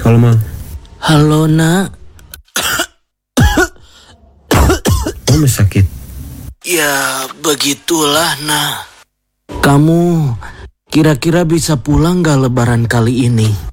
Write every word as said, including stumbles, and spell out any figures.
Halo, Mang. Halo, Nak. Kamu sakit? Ya, begitulah, Nak. Kamu kira-kira bisa pulang gak lebaran kali ini?